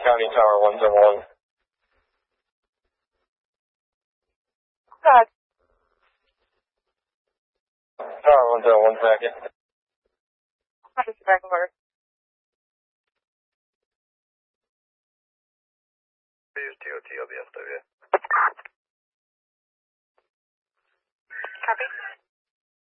County Tower 171. God. Tower 171, second. I'll just back over. Please DOT, I'll be SW. Copy.